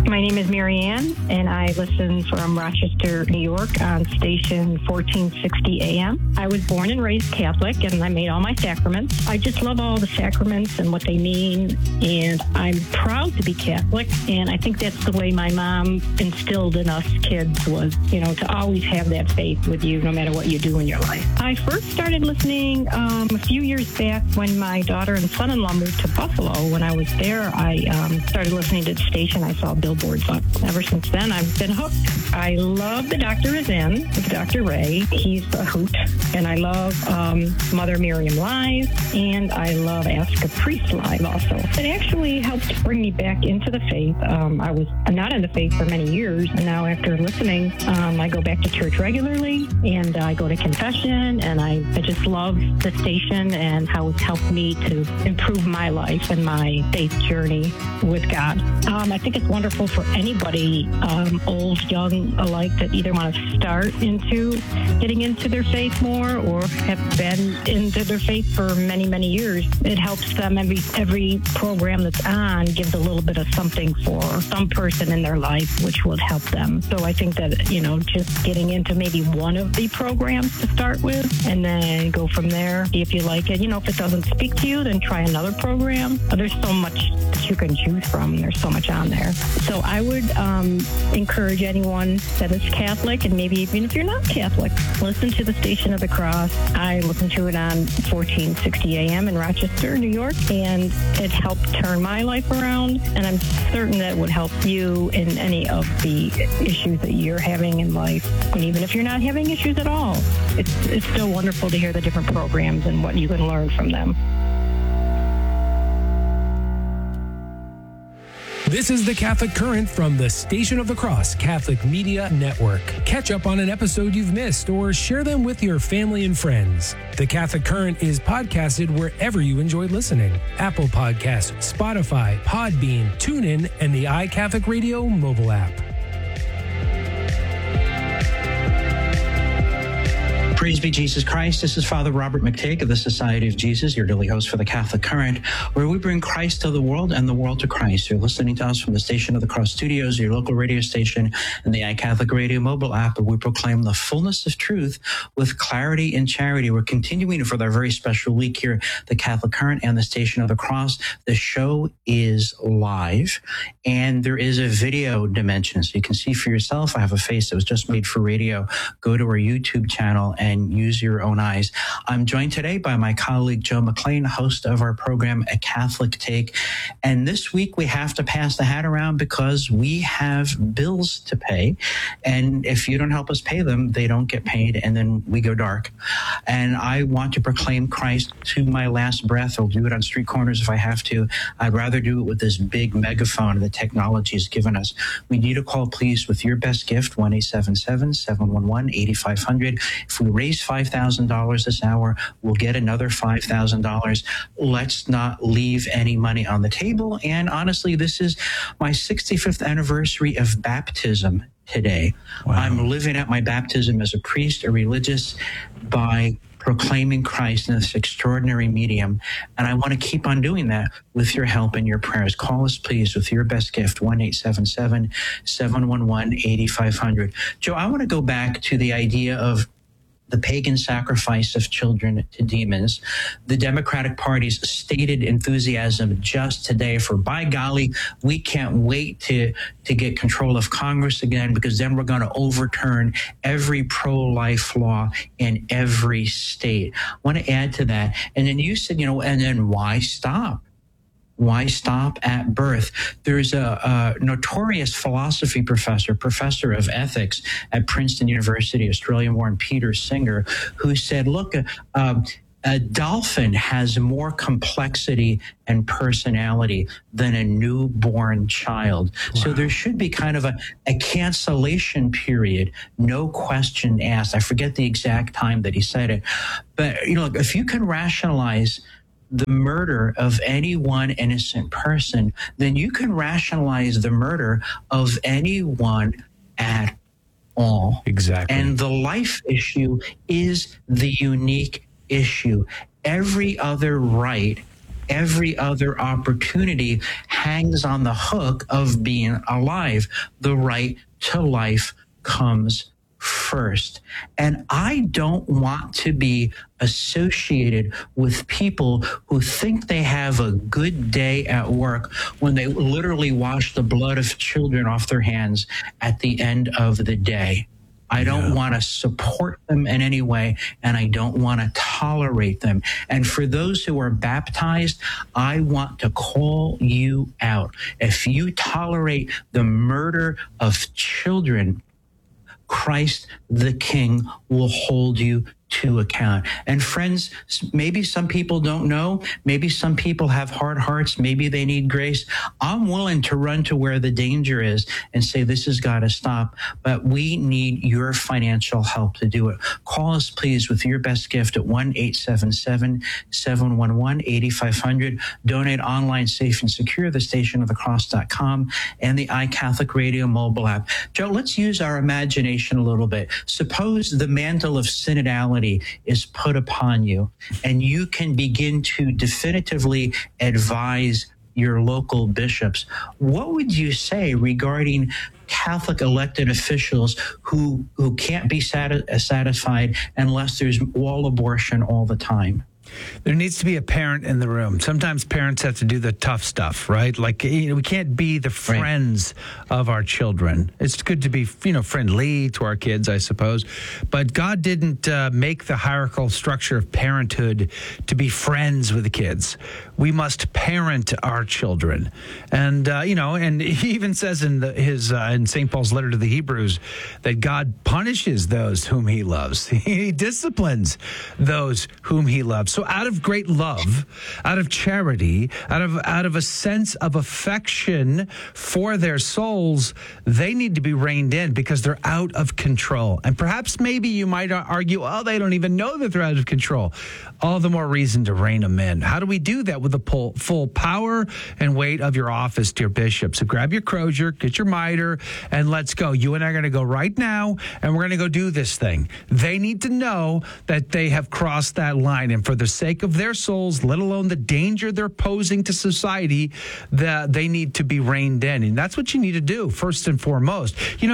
My name is Mary Ann, and I listen from Rochester, New York on station 1460 AM. I was born and raised Catholic, and I made all my sacraments. I just love all the sacraments and what they mean, and I'm proud to be Catholic, and I think that's the way my mom instilled in us kids was, to always have that faith with you no matter what you do in your life. I first started listening a few years back when my daughter and son-in-law moved to Buffalo. When I was there, I started listening to the station. I saw billboards up. Ever since then, I've been hooked. I love The Doctor Is In with Dr. Ray. He's a hoot. And I love Mother Miriam Live, and I love Ask a Priest Live also. It actually helped bring me back into the faith. I was not in the faith for many years, and now after listening, I go back to church regularly, and I go to confession, and I just love the station and how it's helped me to improve my life and my faith journey with God. I think it's wonderful for anybody, old, young alike, that either want to start into getting into their faith more or have been into their faith for many, many years. It helps them. Every program that's on gives a little bit of something for some person in their life, which will help them. So I think that, just getting into maybe one of the programs to start with and then go from there, see if you like it. If it doesn't speak to you, then try another program. There's so much that you can choose from. There's so much on there. So I would encourage anyone that is Catholic, and maybe even if you're not Catholic, listen to the Station of the Cross. I listen to it on 1460 AM in Rochester, New York, and it helped turn my life around, and I'm certain that it would help you in any of the issues that you're having in life. And even if you're not having issues at all, it's still wonderful to hear the different programs and what you can learn from them. This is the Catholic Current from the Station of the Cross Catholic Media Network. Catch up on an episode you've missed or share them with your family and friends. The Catholic Current is podcasted wherever you enjoy listening. Apple Podcasts, Spotify, Podbean, TuneIn, and the iCatholic Radio mobile app. Praise be Jesus Christ. This is Father Robert McTigg of the Society of Jesus, your daily host for the Catholic Current, where we bring Christ to the world and the world to Christ. You're listening to us from the Station of the Cross Studios, your local radio station, and the iCatholic Radio mobile app, where we proclaim the fullness of truth with clarity and charity. We're continuing for our very special week here, the Catholic Current and the Station of the Cross. The show is live, and there is a video dimension, so you can see for yourself. I have a face that was just made for radio. Go to our YouTube channel and use your own eyes. I'm joined today by my colleague, Joe McLean, host of our program, A Catholic Take. And this week we have to pass the hat around because we have bills to pay. And if you don't help us pay them, they don't get paid, and then we go dark. And I want to proclaim Christ to my last breath. I'll do it on street corners if I have to. I'd rather do it with this big megaphone the technology has given us. We need a call, please, with your best gift, 1-877-711-8500. If we raise $5,000 this hour, we'll get another $5,000. Let's not leave any money on the table. And honestly, this is my 65th anniversary of baptism today. Wow. I'm living out my baptism as a priest, a religious, by proclaiming Christ in this extraordinary medium. And I want to keep on doing that with your help and your prayers. Call us, please, with your best gift, 1-877-711-8500. Joe, I want to go back to the idea of the pagan sacrifice of children to demons. The Democratic Party's stated enthusiasm just today for, by golly, we can't wait to get control of Congress again, because then we're going to overturn every pro-life law in every state. I want to add to that. And then you said, and then why stop? Why stop at birth? There's a notorious philosophy professor of ethics at Princeton University, Australian-born Peter Singer, who said, look, a dolphin has more complexity and personality than a newborn child. Wow. So there should be kind of a cancellation period, no question asked. I forget the exact time that he said it. But, if you can rationalize the murder of any one innocent person, then you can rationalize the murder of anyone at all. Exactly. And the life issue is the unique issue. Every other right every other opportunity hangs on the hook of being alive. The right to life comes first. And I don't want to be associated with people who think they have a good day at work when they literally wash the blood of children off their hands at the end of the day. I don't want to support them in any way, and I don't want to tolerate them. And for those who are baptized, I want to call you out. If you tolerate the murder of children, Christ the King will hold you to account. And friends, maybe some people don't know. Maybe some people have hard hearts. Maybe they need grace. I'm willing to run to where the danger is and say, this has got to stop. But we need your financial help to do it. Call us, please, with your best gift at 1-877-711-8500. Donate online, safe and secure, thestationofthecross.com and the iCatholic Radio mobile app. Joe, let's use our imagination a little bit. Suppose the mantle of synodality is put upon you, and you can begin to definitively advise your local bishops. What would you say regarding Catholic elected officials who can't be satisfied unless there's all abortion all the time? There needs to be a parent in the room. Sometimes parents have to do the tough stuff, right? Like, we can't be the friends of our children. It's good to be, friendly to our kids, I suppose. But God didn't make the hierarchical structure of parenthood to be friends with the kids. We must parent our children. And, and he even says in in St. Paul's letter to the Hebrews that God punishes those whom he loves. He disciplines those whom he loves. So out of great love, out of charity, out of a sense of affection for their souls, they need to be reined in because they're out of control. And perhaps maybe you might argue, oh, they don't even know that they're out of control. All the more reason to rein them in. How do we do that? With the full power and weight of your office, dear bishop. So grab your crozier, get your mitre, and let's go. You and I are going to go right now, and we're going to go do this thing. They need to know that they have crossed that line, and for the sake of their souls, let alone the danger they're posing to society, that they need to be reined in. And that's what you need to do first and foremost.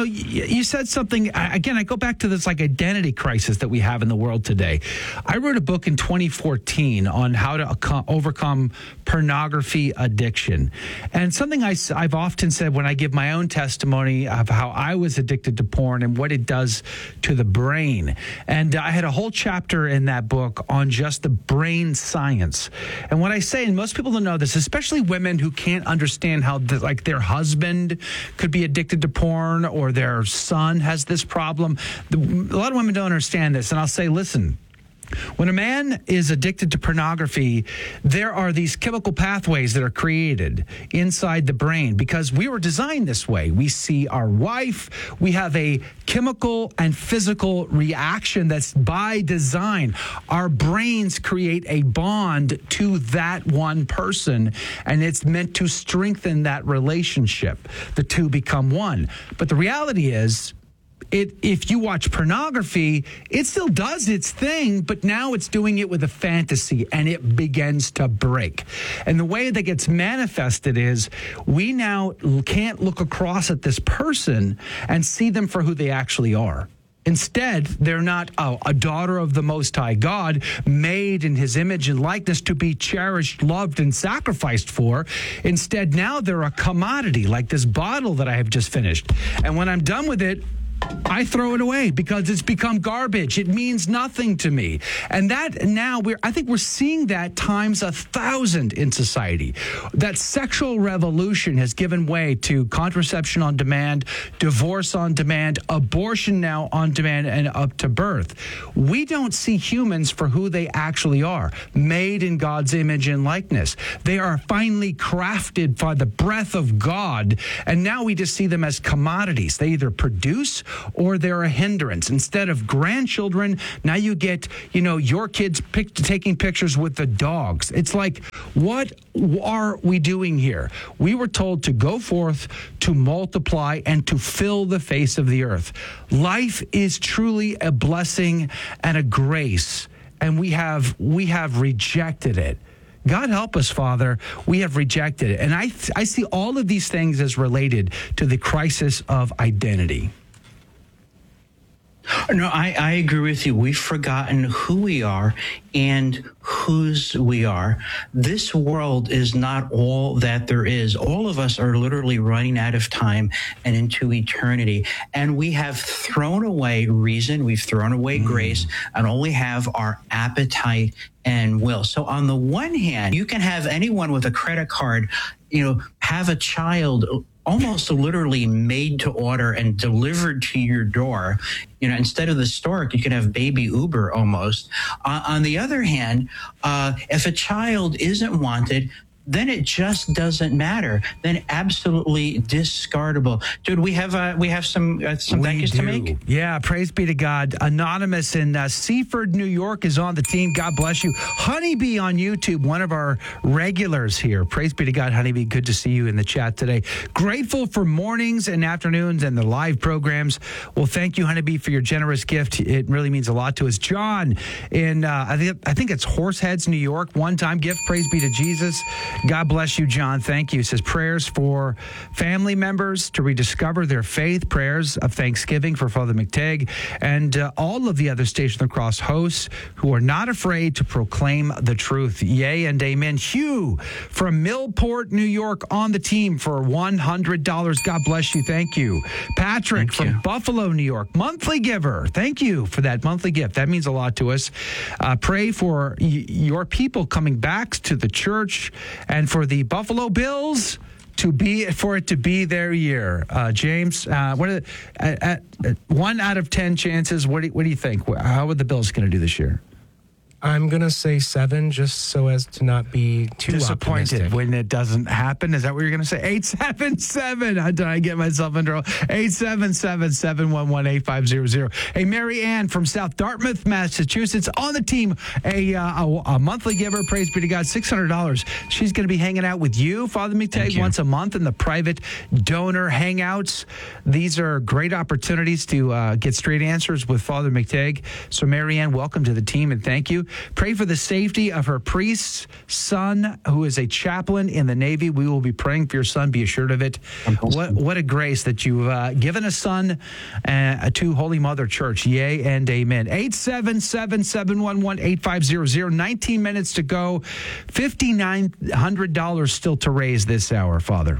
You said something, again, I go back to this identity crisis that we have in the world today. I wrote a book in 2014 on how to overcome pornography addiction. And something I've often said when I give my own testimony of how I was addicted to porn and what it does to the brain. And I had a whole chapter in that book on just the brain science. And what I say, and most people don't know this, especially women who can't understand how their husband could be addicted to porn or their son has this problem. A lot of women don't understand this. And I'll say, listen, when a man is addicted to pornography, there are these chemical pathways that are created inside the brain because we were designed this way. We see our wife, we have a chemical and physical reaction that's by design. Our brains create a bond to that one person, and it's meant to strengthen that relationship. The two become one. But the reality is, if you watch pornography, it still does its thing, but now it's doing it with a fantasy, and it begins to break. And the way that gets manifested is we now can't look across at this person and see them for who they actually are. Instead, they're not a daughter of the Most High God, made in his image and likeness to be cherished, loved, and sacrificed for. Instead, now they're a commodity, like this bottle that I have just finished. And when I'm done with it, I throw it away because it's become garbage. It means nothing to me. And that now I think we're seeing that times 1,000 in society. That sexual revolution has given way to contraception on demand, divorce on demand, abortion now on demand, and up to birth. We don't see humans for who they actually are, made in God's image and likeness. They are finely crafted by the breath of God, and now we just see them as commodities. They either produce or they're a hindrance. Instead of grandchildren, now you get, your kids taking pictures with the dogs. It's like, what are we doing here? We were told to go forth, to multiply, and to fill the face of the earth. Life is truly a blessing and a grace, and we have rejected it. God help us, Father. We have rejected it. And I see all of these things as related to the crisis of identity. No, I agree with you. We've forgotten who we are and whose we are. This world is not all that there is. All of us are literally running out of time and into eternity. And we have thrown away reason, we've thrown away grace, and only have our appetite and will. So on the one hand, you can have anyone with a credit card, have a child almost literally made to order and delivered to your door. Instead of the stork, you can have baby Uber almost. On the other hand, if a child isn't wanted, then it just doesn't matter. Then absolutely discardable. Dude, we have some thank yous to make. Yeah, praise be to God. Anonymous in Seaford, New York is on the team. God bless you. Honeybee on YouTube, one of our regulars here. Praise be to God, Honeybee. Good to see you in the chat today. Grateful for mornings and afternoons and the live programs. Well, thank you, Honeybee, for your generous gift. It really means a lot to us. John in I think it's Horseheads, New York. One-time gift. Praise be to Jesus. God bless you, John. Thank you. It says prayers for family members to rediscover their faith, prayers of thanksgiving for Father McTagg, and all of the other Station of the Cross hosts who are not afraid to proclaim the truth. Yay and amen. Hugh from Millport, New York on the team for $100. God bless you. Thank you. Patrick from Buffalo, New York, monthly giver. Thank you for that monthly gift. That means a lot to us. Pray for your people coming back to the church and for the Buffalo Bills to be their year. James, what are at 1 out of 10 chances? What do you think? How are the Bills going to do this year? I'm going to say 7 just so as to not be too disappointed optimistic. when it doesn't happen. Is that what you're going to say? 877. Did I get myself in trouble? 877-711-8500. Hey, Mary Ann from South Dartmouth, Massachusetts on the team. A monthly giver. Praise be to God. $600. She's going to be hanging out with you, Father McTagg, once a month in the private donor hangouts. These are great opportunities to get straight answers with Father McTagg. So, Mary Ann, welcome to the team and thank you. Pray for the safety of her priest's son, who is a chaplain in the Navy. We will be praying for your son. Be assured of it. What a grace that you've given a son to Holy Mother Church. Yay and amen. 877-711-8500. 19 minutes to go. $5,900 still to raise this hour, Father.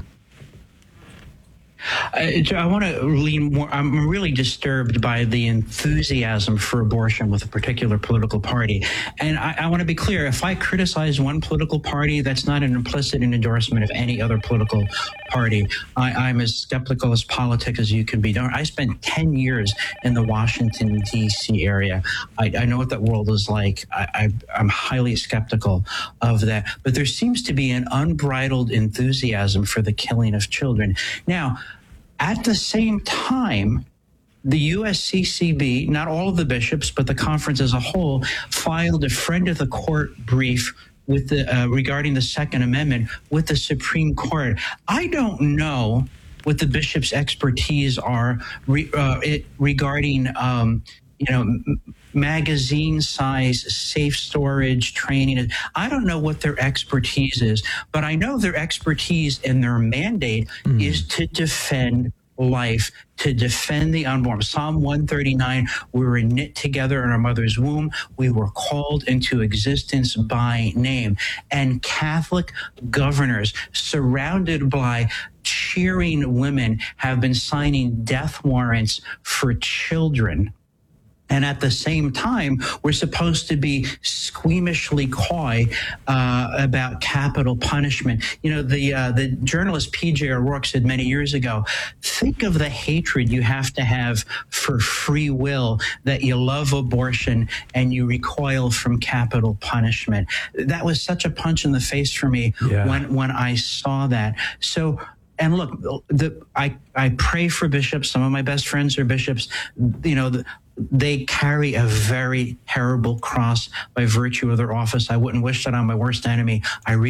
I want to lean more. I'm really disturbed by the enthusiasm for abortion with a particular political party. And I want to be clear, if I criticize one political party, that's not an implicit endorsement of any other political party. I'm as skeptical as politics as you can be. I spent 10 years in the Washington, D.C. area. I know what that world is like. I'm highly skeptical of that. But there seems to be an unbridled enthusiasm for the killing of children. Now, at the same time, the USCCB, not all of the bishops, but the conference as a whole, filed a friend of the court brief with regarding the Second Amendment with the Supreme Court. I don't know what the bishops' expertise are regarding magazine size, safe storage, training. I don't know what their expertise is, but I know their expertise and their mandate is to defend life, to defend the unborn. Psalm 139, we were knit together in our mother's womb. We were called into existence by name. And Catholic governors, surrounded by cheering women, have been signing death warrants for children. And at the same time, we're supposed to be squeamishly coy about capital punishment. The journalist P.J. O'Rourke said many years ago, think of the hatred you have to have for free will, that you love abortion and you recoil from capital punishment. That was such a punch in the face for me when I saw that. So, and look, I pray for bishops. Some of my best friends are bishops. They carry a very terrible cross by virtue of their office. I wouldn't wish that on my worst enemy. I really